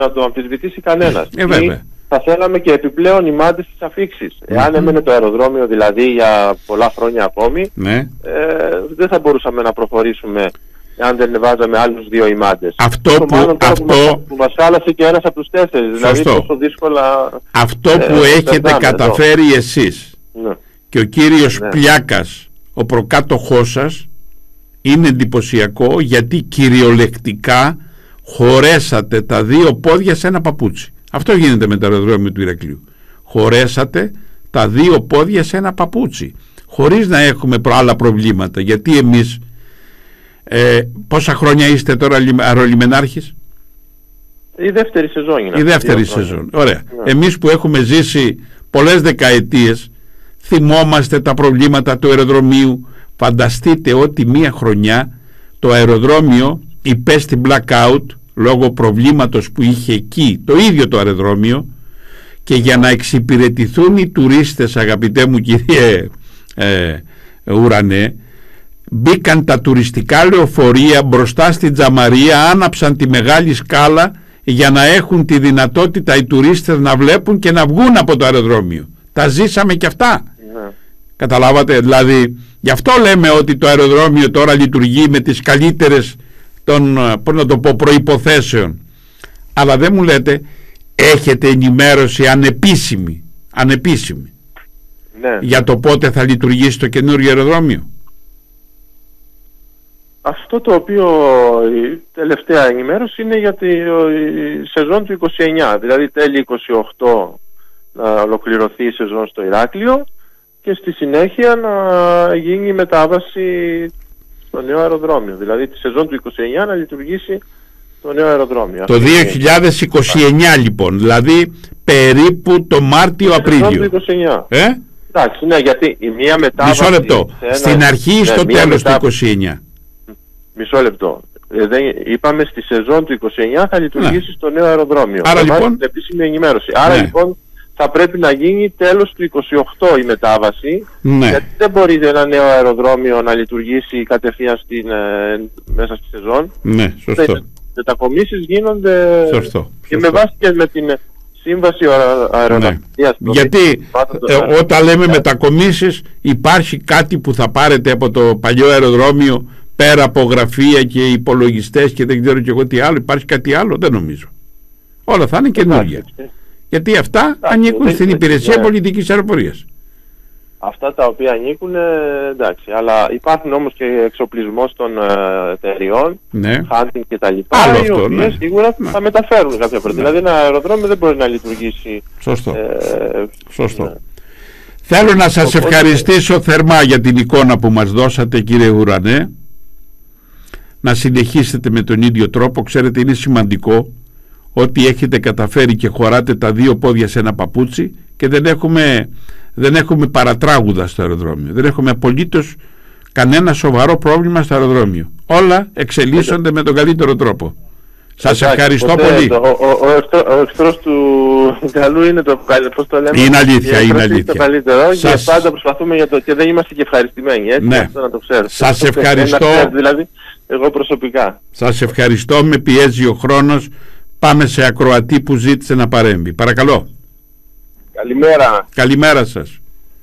να το αμφισβητήσει κανένας. Βέβαια. Θα θέλαμε και επιπλέον οι μάντες της αφήξης. Εάν έμενε το αεροδρόμιο δηλαδή για πολλά χρόνια ακόμη, δεν θα μπορούσαμε να προχωρήσουμε αν δεν βάζαμε άλλους 2 ημάντες. Αυτό που μας χάλασε και ένας από τους 4. Δηλαδή τόσο δύσκολα. Αυτό που έχετε καταφέρει εδώ εσείς και ο κύριος Πλιάκας, ο προκάτοχός σας, είναι εντυπωσιακό, γιατί κυριολεκτικά χωρέσατε τα 2 πόδια σε ένα παπούτσι. Αυτό γίνεται με το αεροδρόμιο του Ηρακλείου. Χωρέσατε τα 2 πόδια σε ένα παπούτσι, χωρίς να έχουμε άλλα προβλήματα. Γιατί εμείς πόσα χρόνια είστε τώρα αερολιμενάρχης? Η δεύτερη σεζόν είναι. Η δεύτερη σεζόν. Ωραία. Εμείς που έχουμε ζήσει πολλές δεκαετίες θυμόμαστε τα προβλήματα του αεροδρομίου. Φανταστείτε ότι μία χρονιά το αεροδρόμιο υπέστη blackout λόγω προβλήματος που είχε εκεί το ίδιο το αεροδρόμιο, και για να εξυπηρετηθούν οι τουρίστες, αγαπητέ μου κύριε Ουρανέ, μπήκαν τα τουριστικά λεωφορεία μπροστά στην Τζαμαρία, άναψαν τη μεγάλη σκάλα για να έχουν τη δυνατότητα οι τουρίστες να βλέπουν και να βγουν από το αεροδρόμιο. Τα ζήσαμε και αυτά. Καταλάβατε? Δηλαδή γι' αυτό λέμε ότι το αεροδρόμιο τώρα λειτουργεί με τις καλύτερες των προϋποθέσεων. Αλλά δεν μου λέτε, έχετε ενημέρωση ανεπίσημη για το πότε θα λειτουργήσει το καινούργιο αεροδρόμιο? Αυτό το οποίο η τελευταία ενημέρωση είναι για τη σεζόν του 29, δηλαδή τέλη 28 να ολοκληρωθεί η σεζόν στο Ηράκλειο και στη συνέχεια να γίνει η μετάβαση στο νέο αεροδρόμιο, δηλαδή τη σεζόν του 29 να λειτουργήσει το νέο αεροδρόμιο. Το 2029 λοιπόν, δηλαδή περίπου το Μάρτιο-Απρίλιο. Το 29. Εντάξει, ναι, γιατί η μία μετάβαση... Μισό λεπτό, στην αρχή ή στο τέλος του 29? Μισό λεπτό. Είπαμε στη σεζόν του 29 θα λειτουργήσει στο νέο αεροδρόμιο. Άρα λοιπόν... την επίσημη ενημέρωση. Άρα λοιπόν θα πρέπει να γίνει τέλος του 28 η μετάβαση, γιατί δεν μπορεί ένα νέο αεροδρόμιο να λειτουργήσει κατευθείαν μέσα στη σεζόν. Ναι, σωστό. Οι μετακομίσεις γίνονται και με βάση και με την σύμβαση αεροναυτιλίας. Γιατί όταν λέμε μετακομίσεις, υπάρχει κάτι που θα πάρετε από το παλιό αεροδρόμιο πέρα από γραφεία και υπολογιστές και δεν ξέρω και εγώ τι άλλο? Υπάρχει κάτι άλλο? Δεν νομίζω. Όλα θα είναι καινούργια. Γιατί αυτά ανήκουν στην υπηρεσία πολιτικής αεροπορίας. Αυτά τα οποία ανήκουν, εντάξει, αλλά υπάρχουν όμως και εξοπλισμός των εταιριών, hunting και τα λοιπά, οι οποίες σίγουρα θα μεταφέρουν κάποια πράγματα. Δηλαδή ένα αεροδρόμιο δεν μπορεί να λειτουργήσει. Σωστό. Θέλω να σας ευχαριστήσω θερμά για την εικόνα που μας δώσατε, κύριε Ουρανέ. Να συνεχίσετε με τον ίδιο τρόπο. Ξέρετε, είναι σημαντικό ότι έχετε καταφέρει και χωράτε τα 2 πόδια σε ένα παπούτσι και δεν έχουμε παρατράγουδα στο αεροδρόμιο. Δεν έχουμε απολύτως κανένα σοβαρό πρόβλημα στο αεροδρόμιο. Όλα εξελίσσονται με τον καλύτερο τρόπο. Σας ευχαριστώ πολύ. Ο εχθρός του καλού είναι το καλύτερο. Πώς το λέμε? Είναι αλήθεια, είναι αλήθεια. Το καλύτερο και πάντα προσπαθούμε για το, και δεν είμαστε και ευχαριστημένοι. Έτσι, αυτό να το ξέρετε. Σας ευχαριστώ. Δηλαδή, εγώ προσωπικά. Σας ευχαριστώ. Με πιέζει ο χρόνος. Πάμε σε ακροατή που ζήτησε να παρέμβει. Παρακαλώ. Καλημέρα. Καλημέρα σας.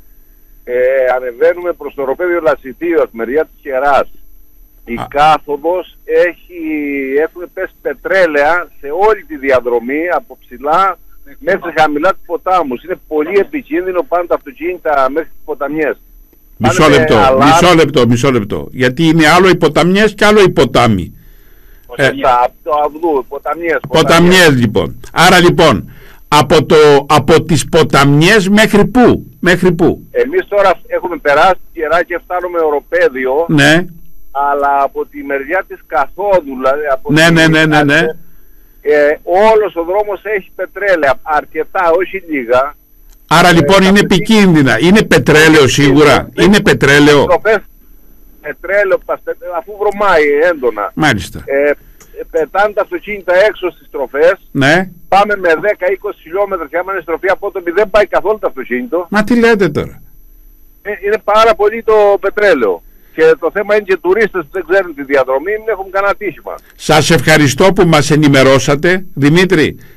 Ανεβαίνουμε προς το οροπέδιο Λασιτίου, από μεριά της Χεράς. Η κάθοδος έχουν πέσει πετρέλαια σε όλη τη διαδρομή, από ψηλά μέχρι χαμηλά του ποτάμους. Είναι πολύ επικίνδυνο πάνω τα αυτοκίνητα μέχρι τις ποταμιές. Μισό λεπτό. Γιατί είναι άλλο οι ποταμιές και άλλο οι ποτάμοι. Από το Αυγού, ποταμιές λοιπόν. Άρα λοιπόν, από τις ποταμιές μέχρι πού? Εμείς τώρα έχουμε περάσει τη Χερά και φτάνουμε οροπέδιο. Ναι. Αλλά από τη μεριά της καθόδου, δηλαδή από ναι. Όλος ο δρόμος έχει πετρέλαια, αρκετά, όχι λίγα. Άρα λοιπόν είναι επικίνδυνα. Είναι πετρέλαιο σίγουρα? Είναι πετρέλαιο? Πετρέλαιο, αφού βρωμάει έντονα. Μάλιστα. Πετάνε τα αυτοκίνητα έξω στις στροφές. Ναι. Πάμε με 10-20 χιλιόμετρα και άμα είναι στροφή απότομη δεν πάει καθόλου το αυτοκίνητο. Μα τι λέτε τώρα? Είναι πάρα πολύ το πετρέλαιο. Και το θέμα είναι και οι τουρίστες που δεν ξέρουν τη διαδρομή, μην έχουν κανένα τύχημα. Σας ευχαριστώ που μας ενημερώσατε, Δημήτρη.